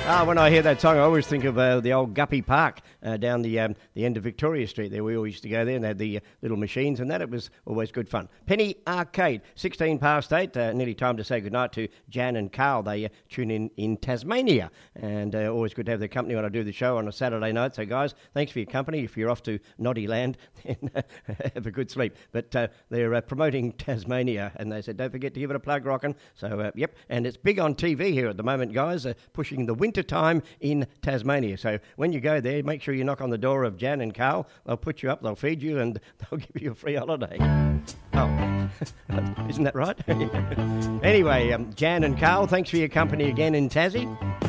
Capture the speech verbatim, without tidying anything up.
Ah, when I hear that song, I always think of uh, the old Guppy Park uh, down the um, the end of Victoria Street there. We always used to go there and they had the uh, little machines and that. It was always good fun. Penny Arcade, sixteen past eight. Uh, nearly time to say goodnight to Jan and Carl. They uh, tune in in Tasmania. And uh, always good to have their company when I do the show on a Saturday night. So, guys, thanks for your company. If you're off to Noddy Land, then uh, have a good sleep. But uh, they're uh, promoting Tasmania. And they said, don't forget to give it a plug, rockin'. So, uh, yep. And it's big on T V here at the moment, guys, uh, pushing the winter time in Tasmania. So when you go there, make sure you knock on the door of Jan and Carl. They'll put you up, they'll feed you, and they'll give you a free holiday. Oh, isn't that right? Anyway, um, Jan and Carl, thanks for your company again in Tassie.